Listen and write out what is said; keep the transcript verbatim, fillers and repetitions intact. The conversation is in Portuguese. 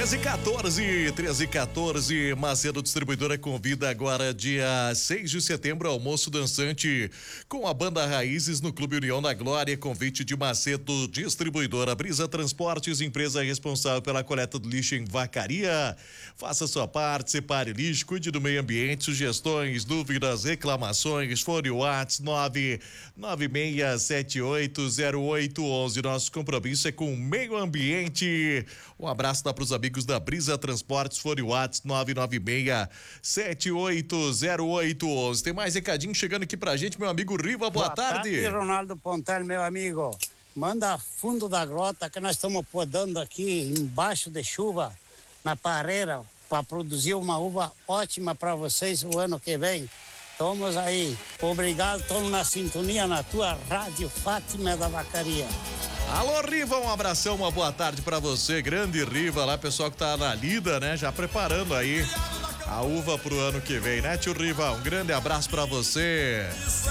treze e quatorze, treze e quatorze, Macedo Distribuidora convida agora dia seis de setembro, almoço dançante com a banda Raízes no Clube União da Glória, convite de Macedo Distribuidora. Brisa Transportes, empresa responsável pela coleta do lixo em Vacaria. Faça sua parte, separe lixo, cuide do meio ambiente, sugestões, dúvidas, reclamações, fone WhatsApp nove nove seis sete oito zero oito um um. Nosso compromisso é com o meio ambiente. Um abraço dá para os amigos da Brisa Transportes, fone WhatsApp nove nove seis sete oito zero oito um um. Tem mais recadinho chegando aqui pra gente, meu amigo Riva, boa, boa tarde. tarde, Ronaldo Pontal, meu amigo. Manda fundo da grota que nós estamos podando aqui embaixo de chuva, na pareira, para produzir uma uva ótima para vocês o ano que vem. Estamos aí. Obrigado, estamos na sintonia na tua Rádio Fátima da Vacaria. Alô, Riva, um abração, uma boa tarde pra você, grande Riva, lá, pessoal que tá na lida, né, já preparando aí a uva pro ano que vem, né, tio Riva? Um grande abraço pra você.